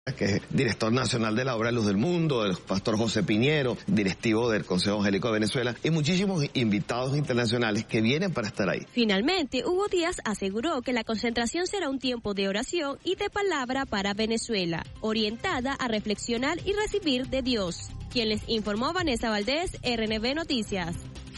que es director nacional de la obra Luz del Mundo, el pastor José Piñero, directivo del Consejo Evangélico de Venezuela, y muchísimos invitados internacionales que vienen para estar ahí. Finalmente, Hugo Díaz aseguró que la concentración será un tiempo de oración y de palabra para Venezuela, orientada a reflexionar y recibir de Dios. Quien les informó, Vanessa Valdés, RNB Noticias.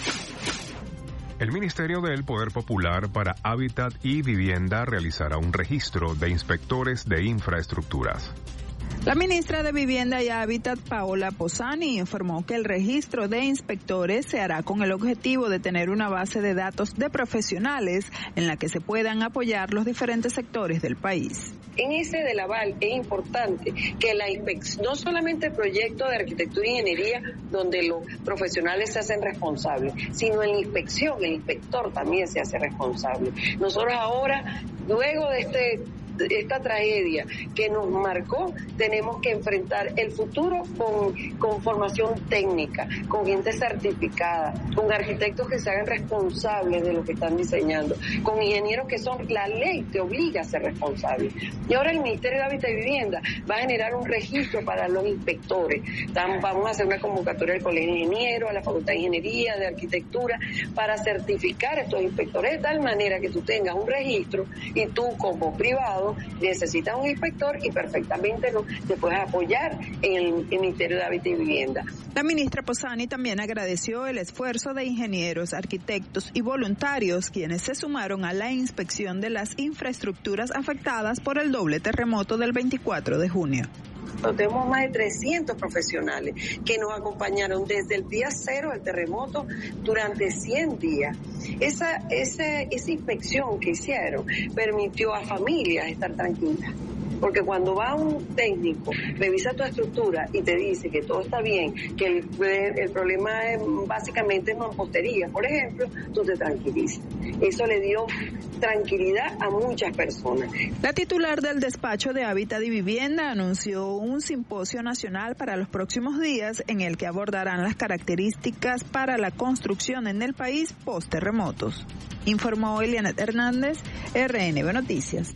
El Ministerio del Poder Popular para Hábitat y Vivienda realizará un registro de inspectores de infraestructuras. La ministra de Vivienda y Hábitat, Paola Posani, informó que el registro de inspectores se hará con el objetivo de tener una base de datos de profesionales en la que se puedan apoyar los diferentes sectores del país. En ese del aval es importante que la inspección, no solamente el proyecto de arquitectura e ingeniería donde los profesionales se hacen responsables, sino en la inspección, el inspector también se hace responsable. Nosotros ahora, luego de esta tragedia que nos marcó, tenemos que enfrentar el futuro con formación técnica, con gente certificada, con arquitectos que se hagan responsables de lo que están diseñando, con ingenieros que la ley te obliga a ser responsable. Y ahora el Ministerio de Hábitat y Vivienda va a generar un registro para los inspectores. Vamos a hacer una convocatoria al Colegio de Ingenieros, a la Facultad de Ingeniería, de Arquitectura, para certificar a estos inspectores de tal manera que tú tengas un registro y tú como privado necesitas un inspector y perfectamente te puedes apoyar en el Ministerio de Hábitat y Vivienda. La ministra Posani también agradeció el esfuerzo de ingenieros, arquitectos y voluntarios quienes se sumaron a la inspección de las infraestructuras afectadas por el doble terremoto del 24 de junio. Tenemos más de 300 profesionales que nos acompañaron desde el día cero del terremoto durante 100 días. Esa inspección que hicieron permitió a familias estar tranquilas. Porque cuando va un técnico, revisa tu estructura y te dice que todo está bien, que el problema es básicamente mampostería, por ejemplo, tú te tranquilizas. Eso le dio tranquilidad a muchas personas. La titular del despacho de Hábitat y Vivienda anunció un simposio nacional para los próximos días en el que abordarán las características para la construcción en el país post-terremotos. Informó Elianet Hernández, RNB Noticias.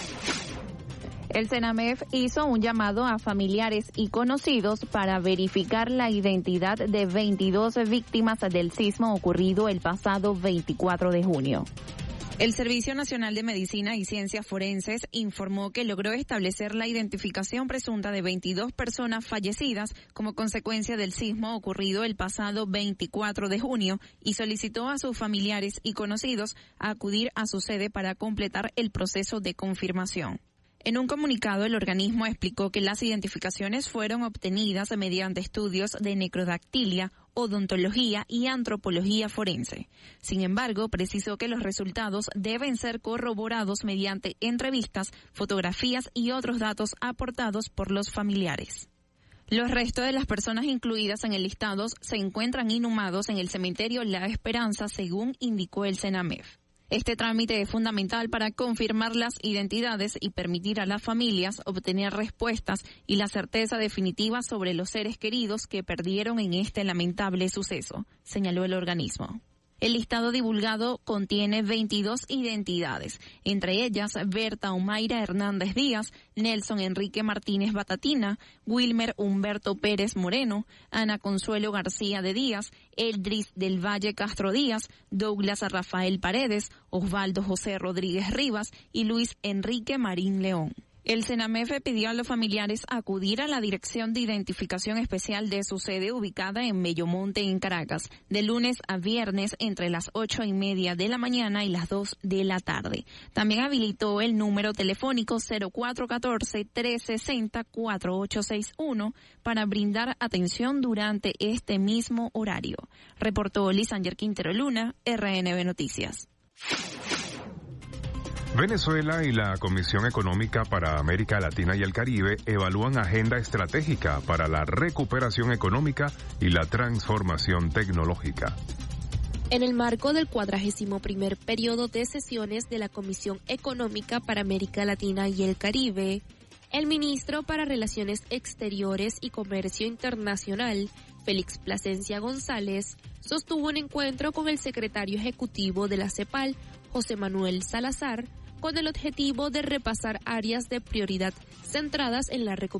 El CENAMEF hizo un llamado a familiares y conocidos para verificar la identidad de 22 víctimas del sismo ocurrido el pasado 24 de junio. El Servicio Nacional de Medicina y Ciencias Forenses informó que logró establecer la identificación presunta de 22 personas fallecidas como consecuencia del sismo ocurrido el pasado 24 de junio y solicitó a sus familiares y conocidos a acudir a su sede para completar el proceso de confirmación. En un comunicado, el organismo explicó que las identificaciones fueron obtenidas mediante estudios de necrodactilia, odontología y antropología forense. Sin embargo, precisó que los resultados deben ser corroborados mediante entrevistas, fotografías y otros datos aportados por los familiares. Los restos de las personas incluidas en el listado se encuentran inhumados en el cementerio La Esperanza, según indicó el CENAMEF. Este trámite es fundamental para confirmar las identidades y permitir a las familias obtener respuestas y la certeza definitiva sobre los seres queridos que perdieron en este lamentable suceso, señaló el organismo. El listado divulgado contiene 22 identidades, entre ellas Berta Omaira Hernández Díaz, Nelson Enrique Martínez Batatina, Wilmer Humberto Pérez Moreno, Ana Consuelo García de Díaz, Eldris del Valle Castro Díaz, Douglas Rafael Paredes, Osvaldo José Rodríguez Rivas y Luis Enrique Marín León. El CENAMEF pidió a los familiares acudir a la Dirección de Identificación Especial de su sede ubicada en Bellomonte, en Caracas, de lunes a viernes entre las 8:30 de la mañana y las 2 de la tarde. También habilitó el número telefónico 0414-360-4861 para brindar atención durante este mismo horario. Reportó Lisanger Quintero Luna, RNB Noticias. Venezuela y la Comisión Económica para América Latina y el Caribe evalúan agenda estratégica para la recuperación económica y la transformación tecnológica. En el marco del 41º periodo de sesiones de la Comisión Económica para América Latina y el Caribe, el ministro para Relaciones Exteriores y Comercio Internacional, Félix Plasencia González, sostuvo un encuentro con el secretario ejecutivo de la CEPAL, José Manuel Salazar, con el objetivo de repasar áreas de prioridad centradas en la recuperación